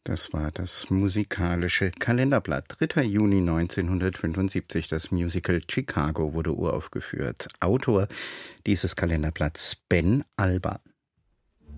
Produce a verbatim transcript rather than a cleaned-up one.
Das war das musikalische Kalenderblatt. dritter Juni neunzehnhundertfünfundsiebzig. Das Musical Chicago wurde uraufgeführt. Autor dieses Kalenderblatts Ben Alba.